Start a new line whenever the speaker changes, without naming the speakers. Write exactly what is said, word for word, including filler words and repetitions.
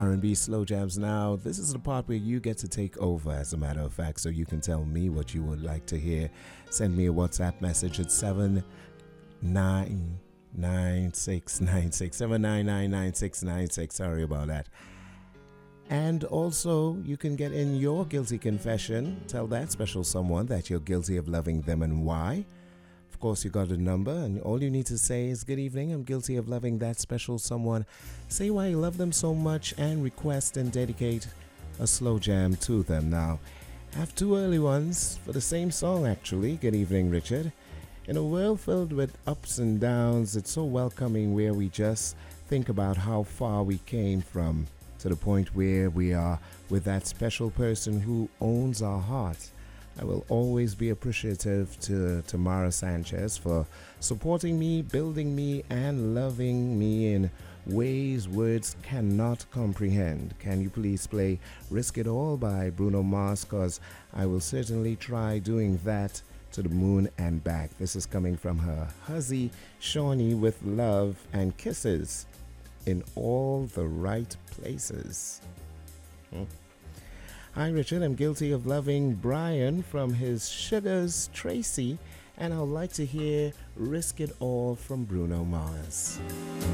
R and B slow jams now. This is the part where you get to take over, as a matter of fact, so you can tell me what you would like to hear. Send me a WhatsApp message at seven nine nine six nine six seven nine nine nine six nine six. Sorry about that. And also, you can get in your guilty confession. Tell that special someone that you're guilty of loving them and why. Of course, you got a number, and all you need to say is, "Good evening, I'm guilty of loving that special someone." Say why you love them so much and request and dedicate a slow jam to them. Now, I have two early ones for the same song, actually. Good evening, Richard. In a world filled with ups and downs, it's so welcoming where we just think about how far we came from to the point where we are with that special person who owns our heart. I will always be appreciative to Tamara Sanchez for supporting me, building me, and loving me in ways words cannot comprehend. Can you please play Risk It All by Bruno Mars? Because I will certainly try doing that to the moon and back. This is coming from her huzzy Shawnee with love and kisses in all the right places. Hmm. Hi, Richard. I'm guilty of loving Brian from his Sugars Tracy, and I'd like to hear Risk It All from Bruno Mars.